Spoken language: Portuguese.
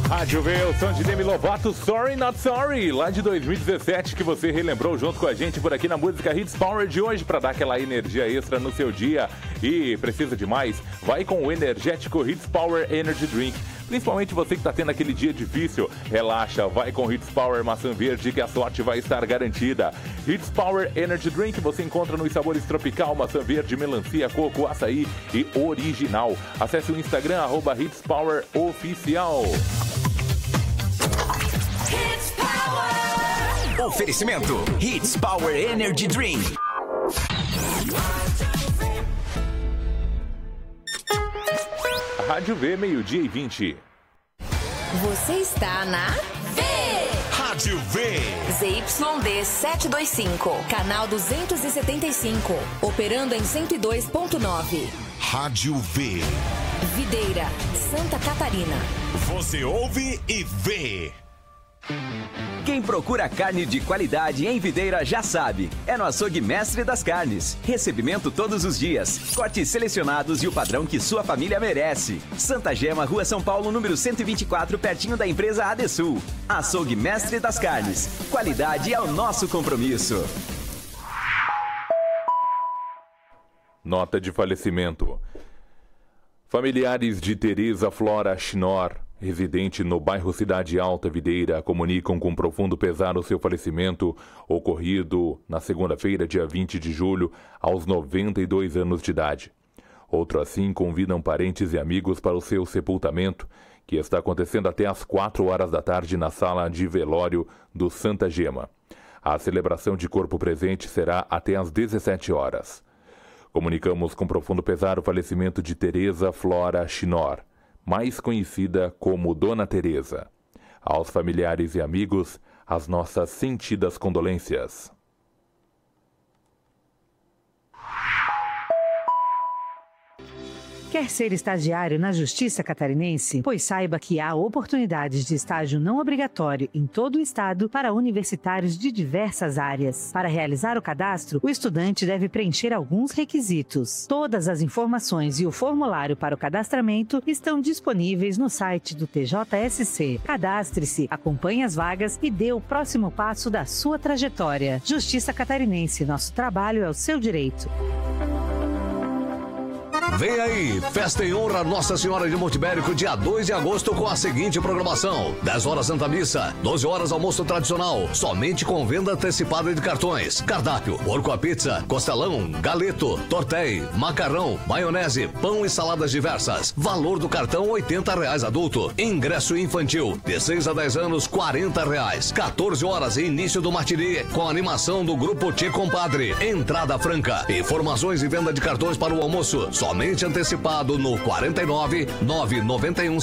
Rádio V, o som de Demi Lovato, Sorry Not Sorry, lá de 2017, que você relembrou junto com a gente por aqui na música Hits Power de hoje, para dar aquela energia extra no seu dia. E precisa de mais? Vai com o energético Hits Power Energy Drink. Principalmente você que está tendo aquele dia difícil, relaxa, vai com Hits Power Maçã Verde que a sorte vai estar garantida. Hits Power Energy Drink você encontra nos sabores tropical, maçã verde, melancia, coco, açaí e original. Acesse o Instagram, @HitsPowerOficial. Oferecimento Hits Power Energy Drink. Rádio V, 12h20. Você está na V. Rádio V. ZYD 725, canal 275, operando em 102.9. Rádio V. Videira, Santa Catarina. Você ouve e vê. Quem procura carne de qualidade em Videira já sabe. É no Açougue Mestre das Carnes. Recebimento todos os dias. Cortes selecionados e o padrão que sua família merece. Santa Gema, Rua São Paulo, número 124, pertinho da empresa Adesul. Açougue Mestre das Carnes. Qualidade é o nosso compromisso. Nota de falecimento. Familiares de Tereza Flora Schnorr, residente no bairro Cidade Alta, Videira, comunicam com profundo pesar o seu falecimento, ocorrido na segunda-feira, dia 20 de julho, aos 92 anos de idade. Outro assim convidam parentes e amigos para o seu sepultamento, que está acontecendo até às 4 horas da tarde na sala de velório do Santa Gema. A celebração de corpo presente será até às 17 horas. Comunicamos com profundo pesar o falecimento de Tereza Flora Schnorr, mais conhecida como Dona Tereza. Aos familiares e amigos, as nossas sentidas condolências. Quer ser estagiário na Justiça Catarinense? Pois saiba que há oportunidades de estágio não obrigatório em todo o estado para universitários de diversas áreas. Para realizar o cadastro, o estudante deve preencher alguns requisitos. Todas as informações e o formulário para o cadastramento estão disponíveis no site do TJSC. Cadastre-se, acompanhe as vagas e dê o próximo passo da sua trajetória. Justiça Catarinense, nosso trabalho é o seu direito. Vem aí, festa em honra a Nossa Senhora de Montibérico, dia 2 de agosto, com a seguinte programação: 10 horas Santa Missa, 12 horas almoço tradicional, somente com venda antecipada de cartões. Cardápio: porco à pizza, costelão, galeto, tortéi, macarrão, maionese, pão e saladas diversas. Valor do cartão R$80 adulto. Ingresso infantil, de 6 a 10 anos, R$40. 14 horas início do matinê, com animação do grupo Tchê Compadre. Entrada franca. Informações e venda de cartões para o almoço, somente antecipado no 49 991